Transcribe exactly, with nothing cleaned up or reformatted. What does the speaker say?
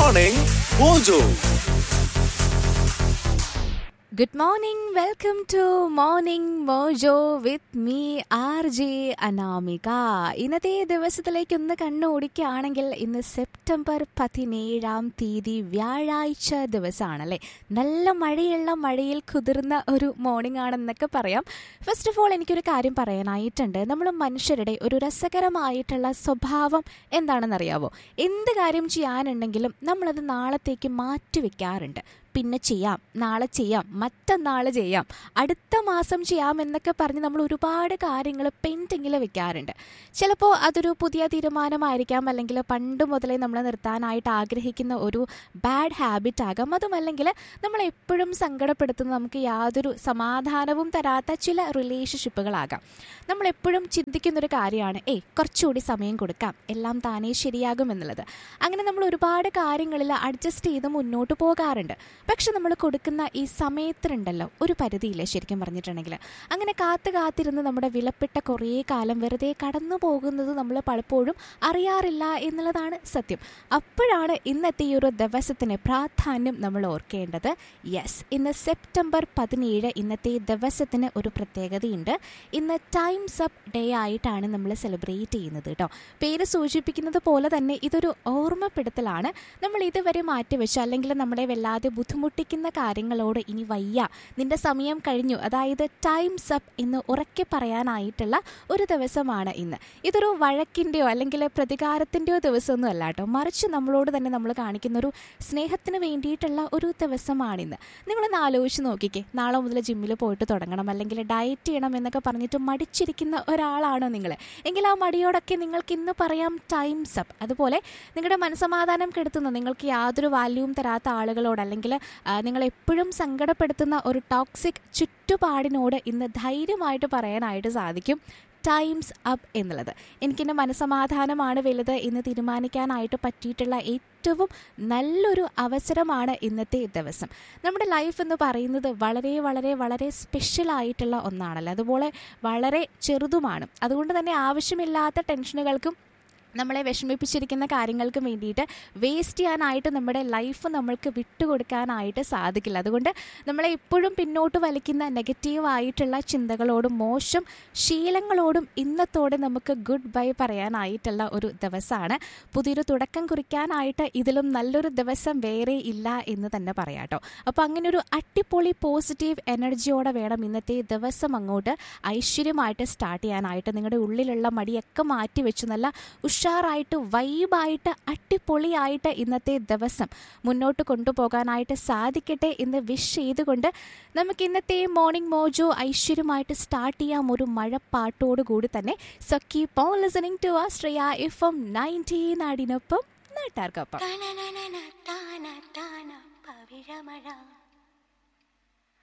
Morning Mojo. Good morning, welcome to Morning Mojo with me R J Anamika. ഇന്നത്തെ ദിവസത്തിലേക്ക് ഒന്ന് കണ്ണു ഓടിക്കുകയാണെങ്കിൽ ഇന്ന് സെപ്റ്റംബർ പതിനേഴാം തീയതി വ്യാഴാഴ്ച ദിവസമാണല്ലേ. നല്ല മഴയുള്ള മഴയിൽ കുതിർന്ന ഒരു മോർണിംഗ് ആണെന്നൊക്കെ പറയാം. ഫസ്റ്റ് ഓഫ് ഓൾ എനിക്കൊരു കാര്യം പറയാനായിട്ടുണ്ട്. നമ്മൾ മനുഷ്യരുടെ ഒരു രസകരമായിട്ടുള്ള സ്വഭാവം എന്താണെന്നറിയാവോ? എന്ത് കാര്യം ചെയ്യാനുണ്ടെങ്കിലും നമ്മളത് നാളത്തേക്ക് മാറ്റി വെക്കാറുണ്ട്. പിന്നെ ചെയ്യാം, നാളെ ചെയ്യാം, മറ്റന്നാൾ ചെയ്യാം, അടുത്ത മാസം ചെയ്യാം എന്നൊക്കെ പറഞ്ഞ് നമ്മൾ ഒരുപാട് കാര്യങ്ങൾ പെൻഡിങ്ങിൽ വെക്കാറുണ്ട്. ചിലപ്പോൾ അതൊരു പുതിയ തീരുമാനമായിരിക്കാം, അല്ലെങ്കിൽ പണ്ട് മുതലേ നമ്മൾ നിർത്താനായിട്ട് ആഗ്രഹിക്കുന്ന ഒരു ബാഡ് ഹാബിറ്റ് ആകാം. അതുമല്ലെങ്കിൽ നമ്മളെപ്പോഴും സങ്കടപ്പെടുത്തുന്ന, നമുക്ക് യാതൊരു സമാധാനവും തരാത്ത ചില റിലേഷൻഷിപ്പുകളാകാം. നമ്മളെപ്പോഴും ചിന്തിക്കുന്നൊരു കാര്യമാണ്, ഏയ് കുറച്ചുകൂടി സമയം കൊടുക്കാം, എല്ലാം താനേ ശരിയാകും എന്നുള്ളത്. അങ്ങനെ നമ്മൾ ഒരുപാട് കാര്യങ്ങളിൽ അഡ്ജസ്റ്റ് ചെയ്ത് മുന്നോട്ട് പോകാറുണ്ട്. പക്ഷെ നമ്മൾ കൊടുക്കുന്ന ഈ സമയത്തിനുണ്ടല്ലോ ഒരു പരിധിയില്ല ശരിക്കും പറഞ്ഞിട്ടുണ്ടെങ്കിൽ. അങ്ങനെ കാത്തു കാത്തിരുന്ന് നമ്മുടെ വിലപ്പെട്ട കുറേ കാലം വെറുതെ കടന്നു പോകുന്നത് നമ്മൾ പലപ്പോഴും അറിയാറില്ല എന്നുള്ളതാണ് സത്യം. അപ്പോഴാണ് ഇന്നത്തെ ഈ ഒരു ദിവസത്തിന് പ്രാധാന്യം നമ്മൾ ഓർക്കേണ്ടത്. യെസ്, ഇന്ന് സെപ്റ്റംബർ പതിനേഴ്. ഇന്നത്തെ ദിവസത്തിന് ഒരു പ്രത്യേകതയുണ്ട്. ഇന്ന് ടൈംസ് അപ്പ് ഡേ ആയിട്ടാണ് നമ്മൾ സെലിബ്രേറ്റ് ചെയ്യുന്നത് കേട്ടോ. പേര് സൂചിപ്പിക്കുന്നത് പോലെ തന്നെ ഇതൊരു ഓർമ്മപ്പെടുത്തലാണ്. നമ്മൾ ഇതുവരെ മാറ്റിവെച്ച, അല്ലെങ്കിൽ നമ്മളെ വല്ലാതെ ബുദ്ധിമുട്ടിക്കുന്ന കാര്യങ്ങളോട് ഇനി വയ്യ, നിന്റെ സമയം കഴിഞ്ഞു, അതായത് ടൈംസ് അപ്പ് എന്ന് ഉറക്കെ പറയാനായിട്ടുള്ള ഒരു ദിവസമാണ് ഇന്ന്. ഇതൊരു വഴക്കിൻ്റെയോ അല്ലെങ്കിൽ പ്രതികാരത്തിൻ്റെയോ ദിവസമൊന്നും അല്ല കേട്ടോ. മറിച്ച് നമ്മളോട് തന്നെ നമ്മൾ കാണിക്കുന്ന ഒരു സ്നേഹത്തിന് വേണ്ടിയിട്ടുള്ള ഒരു ദിവസമാണിന്ന്. നിങ്ങളൊന്ന് ആലോചിച്ച് നോക്കിക്കേ. നാളെ മുതൽ ജിമ്മിൽ പോയിട്ട് തുടങ്ങണം, അല്ലെങ്കിൽ ഡയറ്റ് ചെയ്യണം എന്നൊക്കെ പറഞ്ഞിട്ട് മടിച്ചിരിക്കുന്ന ഒരാളാണോ നിങ്ങൾ? എങ്കിൽ ആ മടിയോടൊക്കെ നിങ്ങൾക്ക് ഇന്ന് പറയാം ടൈംസ് അപ്പ്. അതുപോലെ നിങ്ങളുടെ മനസ്സമാധാനം കെടുത്തുന്ന, നിങ്ങൾക്ക് യാതൊരു വാല്യൂവും തരാത്ത ആളുകളോട്, അല്ലെങ്കിൽ നിങ്ങളെപ്പോഴും സങ്കടപ്പെടുത്തുന്ന ഒരു ടോക്സിക് ചുറ്റുപാടിനോട് ഇന്ന് ധൈര്യമായിട്ട് പറയാനായിട്ട് സാധിക്കും ടൈംസ് അപ്പ് എന്നുള്ളത്. എനിക്കെൻ്റെ മനസ്സമാധാനമാണ് വലുത് എന്ന് തീരുമാനിക്കാനായിട്ട് പറ്റിയിട്ടുള്ള ഏറ്റവും നല്ലൊരു അവസരമാണ് ഇന്നത്തെ ദിവസം. നമ്മുടെ ലൈഫ് എന്ന് പറയുന്നത് വളരെ വളരെ വളരെ സ്പെഷ്യലായിട്ടുള്ള ഒന്നാണല്ലോ. അതുപോലെ വളരെ ചെറുതുമാണ്. അതുകൊണ്ട് തന്നെ ആവശ്യമില്ലാത്ത ടെൻഷനുകൾക്കും നമ്മളെ വിഷമിപ്പിച്ചിരിക്കുന്ന കാര്യങ്ങൾക്ക് വേണ്ടിയിട്ട് വേസ്റ്റ് ചെയ്യാനായിട്ട് നമ്മുടെ ലൈഫ് നമ്മൾക്ക് വിട്ടുകൊടുക്കാനായിട്ട് സാധിക്കില്ല. അതുകൊണ്ട് നമ്മളെ എപ്പോഴും പിന്നോട്ട് വലിക്കുന്ന നെഗറ്റീവായിട്ടുള്ള ചിന്തകളോടും മോശം ശീലങ്ങളോടും ഇന്നത്തോടെ നമുക്ക് ഗുഡ് ബൈ പറയാനായിട്ടുള്ള ഒരു ദിവസമാണ്. പുതിയൊരു തുടക്കം കുറിക്കാനായിട്ട് ഇതിലും നല്ലൊരു ദിവസം വേറെ ഇല്ല എന്ന് തന്നെ പറയാം കേട്ടോ. അപ്പോൾ അങ്ങനെ ഒരു അടിപൊളി പോസിറ്റീവ് എനർജിയോടെ വേണം ഇന്നത്തെ ദിവസം അങ്ങോട്ട് ഐശ്വര്യമായിട്ട് സ്റ്റാർട്ട് ചെയ്യാനായിട്ട്. നിങ്ങളുടെ ഉള്ളിലുള്ള മടിയൊക്കെ മാറ്റി വെച്ചു നല്ല ഉഷാറായിട്ട് വൈബായിട്ട് അടിപൊളിയായിട്ട് ഇന്നത്തെ ദിവസം മുന്നോട്ട് കൊണ്ടുപോകാനായിട്ട് സാധിക്കട്ടെ എന്ന് വിഷ് ചെയ്തുകൊണ്ട് നമുക്ക് ഇന്നത്തെ മോർണിംഗ് മോജോ ഐശ്വര്യമായിട്ട് സ്റ്റാർട്ട് ചെയ്യാം ഒരു മഴപ്പാട്ടോട് കൂടി തന്നെ. So keep on listening to Austria F M ninety നാടിനൊപ്പം നാട്ടാർക്കൊപ്പം.